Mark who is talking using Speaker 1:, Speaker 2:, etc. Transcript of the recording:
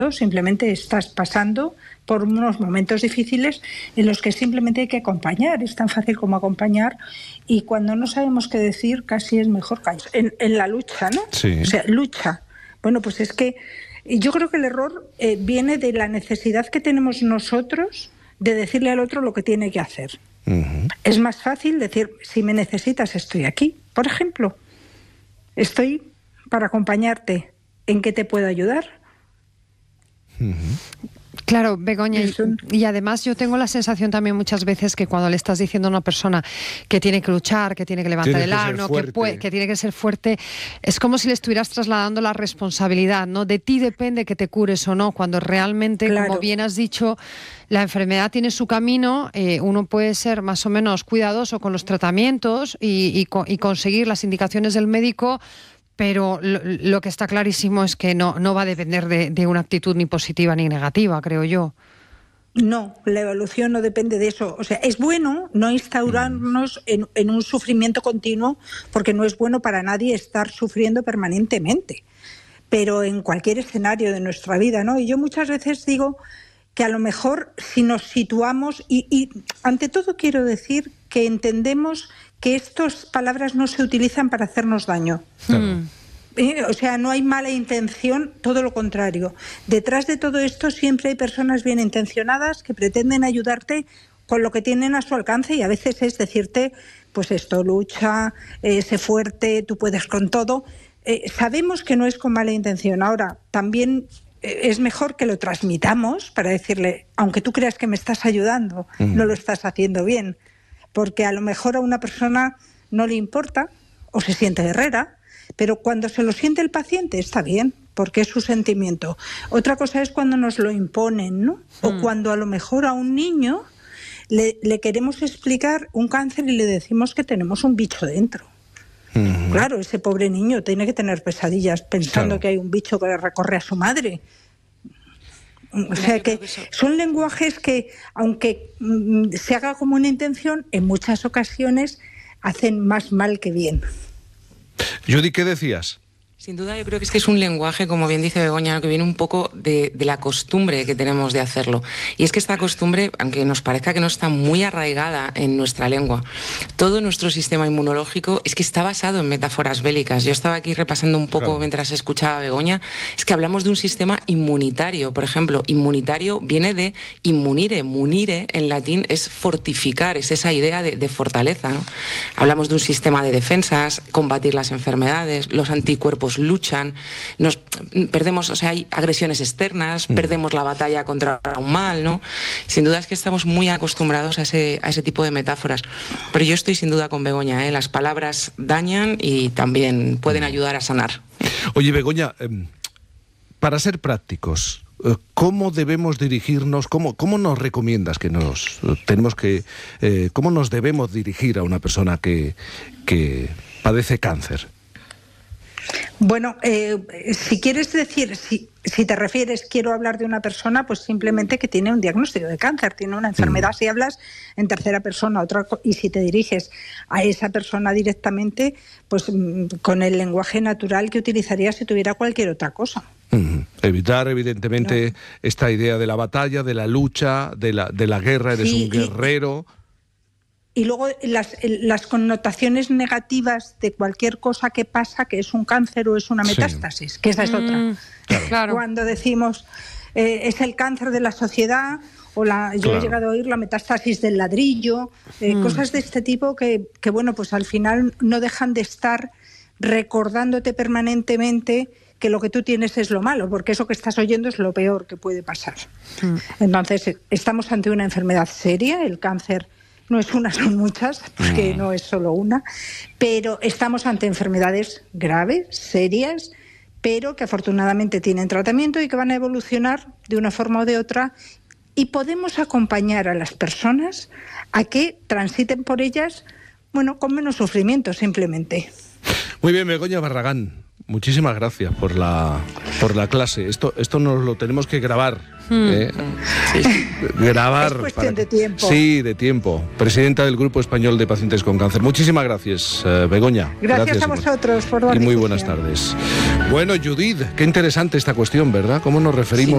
Speaker 1: simplemente estás pasando por unos momentos difíciles en los que simplemente hay que acompañar. Es tan fácil como acompañar, y cuando no sabemos qué decir, casi es mejor callar. En la lucha, ¿no?
Speaker 2: Sí.
Speaker 1: O sea, lucha. Bueno, pues es que yo creo que el error viene de la necesidad que tenemos nosotros de decirle al otro lo que tiene que hacer.
Speaker 2: Uh-huh.
Speaker 1: Es más fácil decir, si me necesitas, estoy aquí. Por ejemplo, estoy para acompañarte. ¿En qué te puedo ayudar?
Speaker 2: Uh-huh.
Speaker 3: Claro, Begoña, y además yo tengo la sensación también muchas veces que cuando le estás diciendo a una persona que tiene que luchar, que tiene que levantar el ano, que tiene que ser fuerte, es como si le estuvieras trasladando la responsabilidad, ¿no? De ti depende que te cures o no, cuando realmente, claro, como bien has dicho, la enfermedad tiene su camino. Uno puede ser más o menos cuidadoso con los tratamientos y conseguir las indicaciones del médico, pero lo que está clarísimo es que no va a depender de una actitud ni positiva ni negativa, creo yo.
Speaker 1: No, la evolución no depende de eso. O sea, es bueno no instaurarnos en un sufrimiento continuo, porque no es bueno para nadie estar sufriendo permanentemente, pero en cualquier escenario de nuestra vida, ¿no? Y yo muchas veces digo que a lo mejor si nos situamos, y ante todo quiero decir que entendemos que estas palabras no se utilizan para hacernos daño.
Speaker 2: Claro.
Speaker 1: O sea, no hay mala intención, todo lo contrario. Detrás de todo esto siempre hay personas bien intencionadas que pretenden ayudarte con lo que tienen a su alcance, y a veces es decirte, pues esto, lucha, sé fuerte, tú puedes con todo. Sabemos que no es con mala intención. Ahora, también es mejor que lo transmitamos para decirle, aunque tú creas que me estás ayudando, no lo estás haciendo bien. Porque a lo mejor a una persona no le importa o se siente guerrera, pero cuando se lo siente el paciente está bien, porque es su sentimiento. Otra cosa es cuando nos lo imponen, ¿no? O cuando a lo mejor a un niño le queremos explicar un cáncer y le decimos que tenemos un bicho dentro. Claro, ese pobre niño tiene que tener pesadillas pensando que hay un bicho que le recorre a su madre. O sea que son lenguajes que, aunque se haga como una intención, en muchas ocasiones hacen más mal que bien.
Speaker 2: Judy, ¿qué decías?
Speaker 4: Sin duda, yo creo que es un lenguaje, como bien dice Begoña, que viene un poco de la costumbre que tenemos de hacerlo. Y es que esta costumbre, aunque nos parezca que no está muy arraigada en nuestra lengua, todo nuestro sistema inmunológico es que está basado en metáforas bélicas. Yo estaba aquí repasando un poco mientras escuchaba a Begoña, es que hablamos de un sistema inmunitario. Por ejemplo, inmunitario viene de immunire. Munire en latín es fortificar, es esa idea de fortaleza, ¿no? Hablamos de un sistema de defensas, combatir las enfermedades, los anticuerpos luchan, nos perdemos, o sea, hay agresiones externas, perdemos la batalla contra un mal, ¿no? Sin duda es que estamos muy acostumbrados a ese tipo de metáforas. Pero yo estoy sin duda con Begoña, ¿eh? Las palabras dañan y también pueden ayudar a sanar.
Speaker 2: Oye, Begoña, para ser prácticos, ¿cómo debemos dirigirnos? ¿Cómo nos recomiendas que cómo nos debemos dirigir a una persona que padece cáncer?
Speaker 1: Bueno, si quieres decir, si te refieres, quiero hablar de una persona, pues simplemente que tiene un diagnóstico de cáncer, tiene una enfermedad. Si hablas en tercera persona, y si te diriges a esa persona directamente, pues con el lenguaje natural que utilizarías si tuviera cualquier otra cosa.
Speaker 2: Evitar, evidentemente, esta idea de la batalla, de la lucha, de la guerra, eres un guerrero.
Speaker 1: Y luego las connotaciones negativas de cualquier cosa que pasa, que es un cáncer o es una metástasis, que esa es otra.
Speaker 3: Claro.
Speaker 1: Cuando decimos es el cáncer de la sociedad, o yo he llegado a oír la metástasis del ladrillo, cosas de este tipo que bueno, pues al final no dejan de estar recordándote permanentemente que lo que tú tienes es lo malo, porque eso que estás oyendo es lo peor que puede pasar. Entonces, estamos ante una enfermedad seria, el cáncer no es una, son muchas, porque no es solo una, pero estamos ante enfermedades graves, serias, pero que afortunadamente tienen tratamiento y que van a evolucionar de una forma o de otra, y podemos acompañar a las personas a que transiten por ellas, bueno, con menos sufrimiento simplemente.
Speaker 2: Muy bien, Begoña Barragán, muchísimas gracias por la clase. Esto nos lo tenemos que grabar. Grabar.
Speaker 1: Es cuestión de tiempo.
Speaker 2: Sí, de tiempo. Presidenta del Grupo Español de Pacientes con Cáncer. Muchísimas gracias, Begoña.
Speaker 1: Gracias a vosotros por la
Speaker 2: y muy buenas tardes. Bueno, Judith, qué interesante esta cuestión, ¿verdad? ¿Cómo nos referimos?